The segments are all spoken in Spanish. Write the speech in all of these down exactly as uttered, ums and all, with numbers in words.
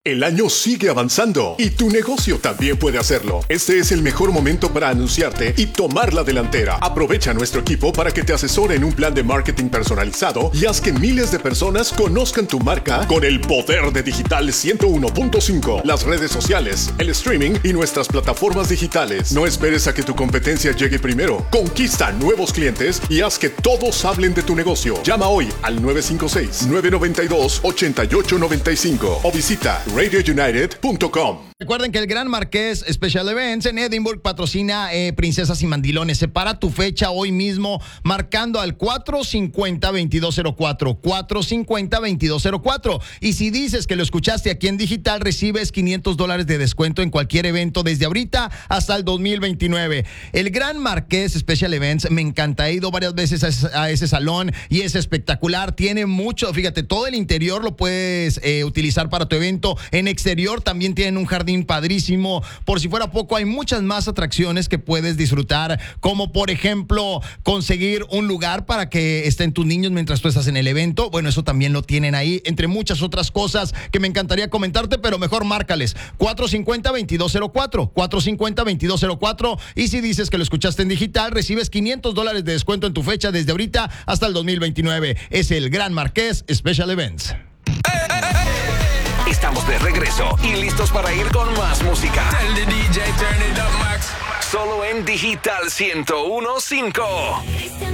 El año sigue avanzando y tu negocio también puede hacerlo. Este es el mejor momento para anunciarte y tomar la delantera. Aprovecha a nuestro equipo para que te asesore en un plan de marketing personalizado y haz que miles de personas conozcan tu marca con el poder de Digital ciento uno punto cinco, las redes sociales, el streaming y nuestras plataformas digitales. No esperes a que tu competencia llegue primero. Conquista nuevos clientes y haz que todos hablen de tu negocio. Llama hoy al nueve cinco seis, nueve nueve dos, ocho ocho nueve cinco o visita radio united punto com. Recuerden que el Gran Marqués Special Events en Edinburgh patrocina eh, Princesas y Mandilones. Separa tu fecha hoy mismo marcando al cuatro cinco cero, veintidós cero cuatro, cuatro cinco cero, veintidós cero cuatro. Y si dices que lo escuchaste aquí en digital, recibes quinientos dólares de descuento en cualquier evento desde ahorita hasta el dos mil veintinueve. El Gran Marqués Special Events, me encanta. He ido varias veces a ese, a ese salón y es espectacular. Tiene mucho, fíjate, todo el interior lo puedes eh, utilizar para tu evento. En exterior también tienen un jardín padrísimo. Por si fuera poco, hay muchas más atracciones que puedes disfrutar, como por ejemplo conseguir un lugar para que estén tus niños mientras tú estás en el evento. Bueno, eso también lo tienen ahí, entre muchas otras cosas que me encantaría comentarte, pero mejor márcales cuatro cinco cero, veintidós cero cuatro, cuatro cinco cero, veintidós cero cuatro, y si dices que lo escuchaste en digital, recibes quinientos dólares de descuento en tu fecha desde ahorita hasta el dos mil veintinueve. Es el Gran Marqués Special Events. Estamos de regreso y listos para ir con más música. Tell the D J, turn it up, Max. Solo en Digital ciento uno punto cinco.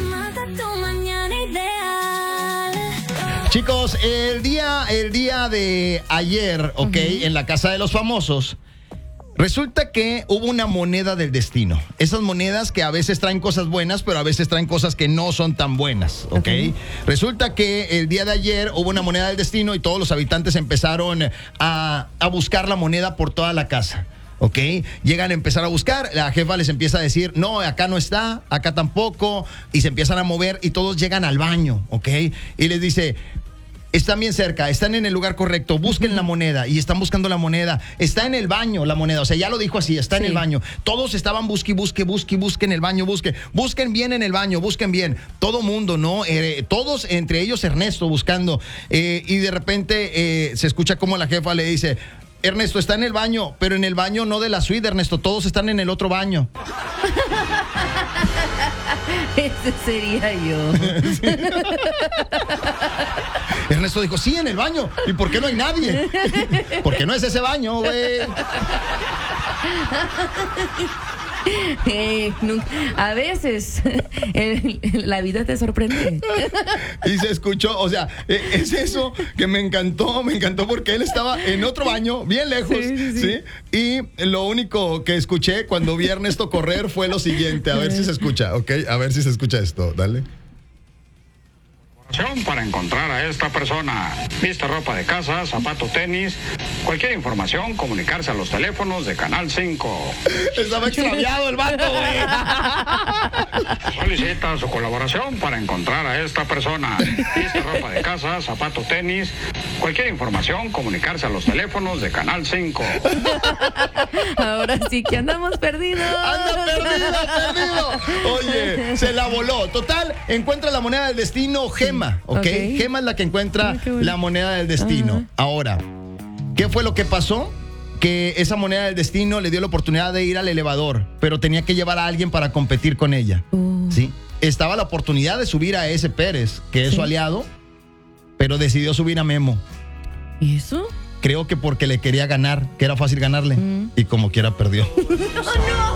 Chicos, el día, el día de ayer, ok, uh-huh. en la Casa de los Famosos, resulta que hubo una moneda del destino. Esas monedas que a veces traen cosas buenas, pero a veces traen cosas que no son tan buenas, ¿ok? okay. Resulta que el día de ayer hubo una moneda del destino y todos los habitantes empezaron a, a buscar la moneda por toda la casa. ¿Ok? Llegan a empezar a buscar, la jefa les empieza a decir, no, acá no está, acá tampoco, y se empiezan a mover y todos llegan al baño, ¿ok? Y les dice, están bien cerca, están en el lugar correcto, busquen la moneda, y están buscando la moneda, está en el baño la moneda, o sea, ya lo dijo así, está sí. en el baño, todos estaban busque, busque, busque, busque en el baño, busque, busquen bien en el baño, busquen bien, todo mundo, ¿no? Eh, todos, entre ellos Ernesto, buscando, eh, y de repente eh, se escucha como la jefa le dice, Ernesto está en el baño, pero en el baño no de la suite, Ernesto, todos están en el otro baño. Ese sería yo. Sí. Ernesto dijo, sí, en el baño. ¿Y por qué no hay nadie? Porque no es ese baño, güey. Eh, a veces el, la vida te sorprende. Y se escuchó, o sea, es eso que me encantó, me encantó porque él estaba en otro baño, bien lejos, sí, sí, sí. ¿sí? Y lo único que escuché cuando vi a Ernesto correr fue lo siguiente, a ver si se escucha, ¿ok? A ver si se escucha esto, dale. Para encontrar a esta persona, viste ropa de casa, zapato, tenis, cualquier información, comunicarse a los teléfonos de Canal cinco. Estaba extraviado el vato, güey. Solicita su colaboración para encontrar a esta persona, viste ropa de casa, zapato, tenis, cualquier información, comunicarse a los teléfonos de Canal cinco. Ahora sí que andamos perdidos. Anda perdido, perdido. Oye, se la voló. Total, encuentra la moneda del destino, Gema. ¿Ok? okay. Gema es la que encuentra Ay, bueno. la moneda del destino. Uh-huh. Ahora, ¿qué fue lo que pasó? Que esa moneda del destino le dio la oportunidad de ir al elevador, pero tenía que llevar a alguien para competir con ella. Uh. ¿Sí? Estaba la oportunidad de subir a ese Pérez, que es ¿Sí? su aliado, pero decidió subir a Memo. ¿Y eso? Creo que porque le quería ganar, que era fácil ganarle, uh. y como quiera perdió. ¡No, no!